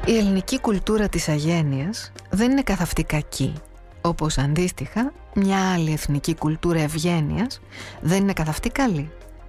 Η ελληνική κουλτούρα της αγένειας δεν είναι καθ' αυτή κακή, όπως αντίστοιχα μια άλλη εθνική κουλτούρα ευγένειας δεν είναι καθ' αυτή καλή.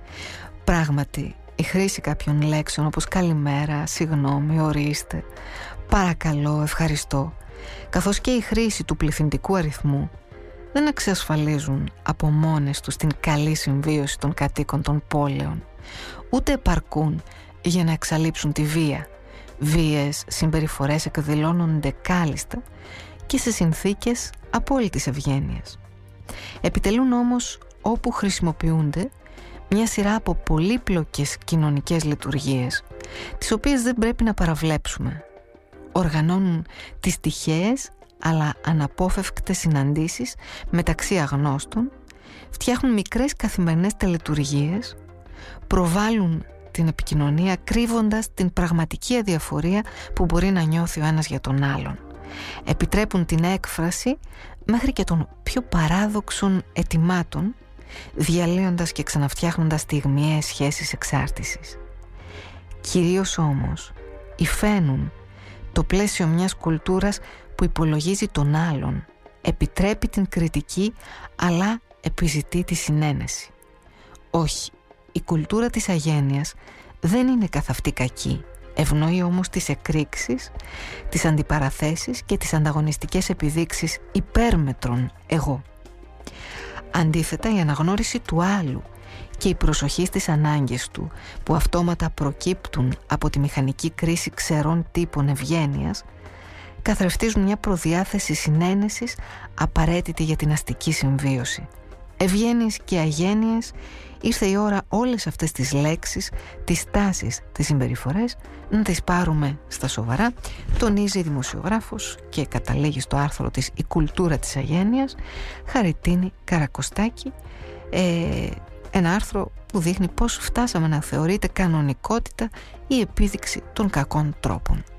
Πράγματι, η χρήση κάποιων λέξεων όπως καλημέρα, συγγνώμη, ορίστε, παρακαλώ, ευχαριστώ, καθώς και η χρήση του πληθυντικού αριθμού δεν εξασφαλίζουν από μόνες τους την καλή συμβίωση των κατοίκων των πόλεων, ούτε επαρκούν για να εξαλείψουν τη βία. Βίαιες συμπεριφορές εκδηλώνονται κάλλιστα και σε συνθήκες απόλυτης ευγένειας. Επιτελούν όμως, όπου χρησιμοποιούνται, μια σειρά από πολύπλοκες κοινωνικές λειτουργίες, τις οποίες δεν πρέπει να παραβλέψουμε. Οργανώνουν τις τυχαίες αλλά αναπόφευκτες συναντήσεις μεταξύ αγνώστων, φτιάχνουν μικρές καθημερινές τελετουργίες, προβάλλουν την επικοινωνία κρύβοντας την πραγματική αδιαφορία που μπορεί να νιώθει ο ένας για τον άλλον. Επιτρέπουν την έκφραση μέχρι και των πιο παράδοξων αιτημάτων, διαλύοντας και ξαναφτιάχνοντας στιγμιαίες σχέσεις εξάρτησης. Κυρίως όμως υφαίνουν το πλαίσιο μιας κουλτούρας που υπολογίζει τον άλλον, επιτρέπει την κριτική αλλά επιζητεί τη συνένεση. Όχι, η κουλτούρα της αγένειας δεν είναι καθ' αυτή κακή, ευνοεί όμως τις εκρήξεις, τις αντιπαραθέσεις και τις ανταγωνιστικές επιδείξεις υπέρμετρων εγώ. Αντίθετα, η αναγνώριση του άλλου και η προσοχή στις ανάγκες του, που αυτόματα προκύπτουν από τη μηχανική κρίση ξερών τύπων ευγένειας, καθρεφτίζουν μια προδιάθεση συνένεσης απαραίτητη για την αστική συμβίωση. Ευγένειες και αγένειες, ήρθε η ώρα όλες αυτές τις λέξεις, τις τάσεις, τις συμπεριφορές να τις πάρουμε στα σοβαρά, τονίζει η δημοσιογράφος και καταλήγει στο άρθρο της «Η κουλτούρα της αγένειας» Χαριτίνη Καρακοστάκη, ένα άρθρο που δείχνει πώς φτάσαμε να θεωρείται κανονικότητα η επίδειξη των κακών τρόπων.